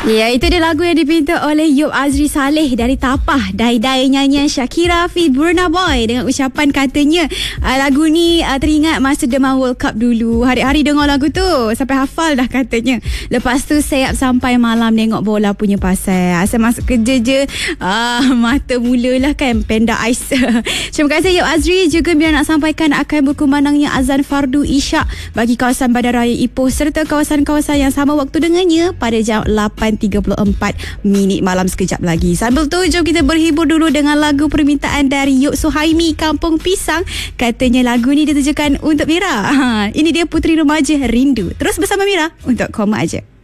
Ya, itu dia lagu yang dipinta oleh Yop Azri Saleh dari Tapah. Dai-dai nyanyian Shakira feat Burna Boy dengan ucapan katanya lagu ni teringat masa Demam World Cup dulu. Hari-hari dengar lagu tu sampai hafal dah katanya. Lepas tu sayap sampai malam tengok bola punya pasal. Asal masuk kerja je mata mulalah kan panda ais. Terima kasih Yop Azri. Juga Mira nak sampaikan akan berkumandangnya azan fardu isyak bagi kawasan Bandaraya Ipoh serta kawasan-kawasan yang sama waktu dengannya pada jam 8.34 minit malam sekejap lagi. Sambil tu jom kita berhibur dulu dengan lagu permintaan dari Yuk Suhaimi, Kampung Pisang. Katanya lagu ni ditujukan untuk Mira. Ini dia Puteri Remaja Rindu. Terus bersama Mira untuk Koma Aja.